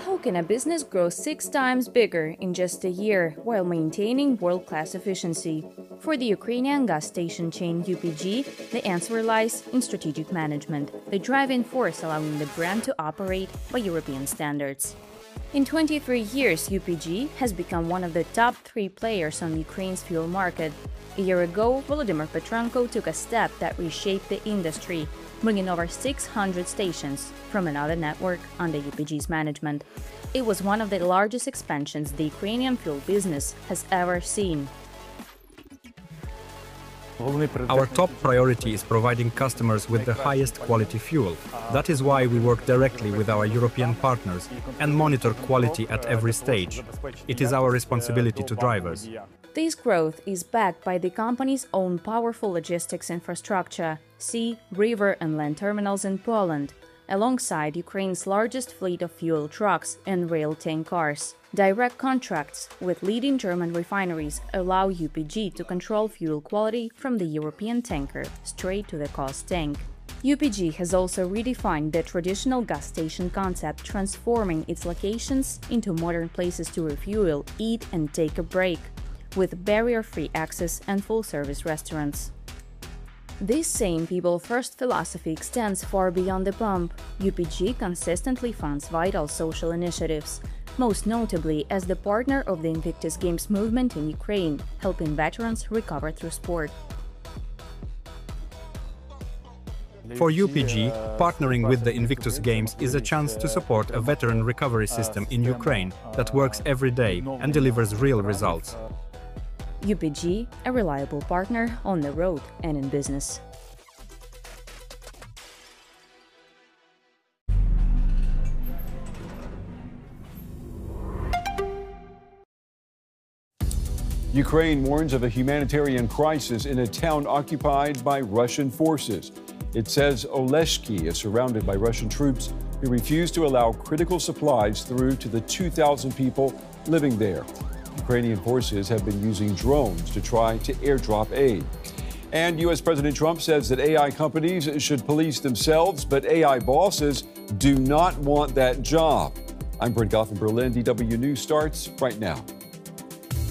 How can a business grow 6 times bigger in just a year while maintaining world-class efficiency? For the Ukrainian gas station chain UPG, the answer lies in strategic management, the driving force allowing the brand to operate by European standards. In 23 years, UPG has become one of the top 3 players on Ukraine's fuel market. A year ago, Volodymyr Petrenko took a step that reshaped the industry, bringing over 600 stations from another network under UPG's management. It was one of the largest expansions the Ukrainian fuel business has ever seen. Our top priority is providing customers with the highest quality fuel. That is why we work directly with our European partners and monitor quality at every stage. It is our responsibility to drivers. This growth is backed by the company's own powerful logistics infrastructure, sea, river and land terminals in Poland, alongside Ukraine's largest fleet of fuel trucks and rail tank cars. Direct contracts with leading German refineries allow UPG to control fuel quality from the European tanker straight to the cost tank. UPG has also redefined the traditional gas station concept, transforming its locations into modern places to refuel, eat and take a break, with barrier-free access and full-service restaurants. This same people-first philosophy extends far beyond the pump. UPG consistently funds vital social initiatives, most notably as the partner of the Invictus Games movement in Ukraine, helping veterans recover through sport. For UPG, partnering with the Invictus Games is a chance to support a veteran recovery system in Ukraine that works every day and delivers real results. UPG, a reliable partner on the road and in business. Ukraine warns of a humanitarian crisis in a town occupied by Russian forces. It says Oleshki is surrounded by Russian troops who refuse to allow critical supplies through to the 2,000 people living there. Ukrainian forces have been using drones to try to airdrop aid. And U.S. President Trump says that AI companies should police themselves, but AI bosses do not want that job. I'm Brent Goff in Berlin. DW News starts right now.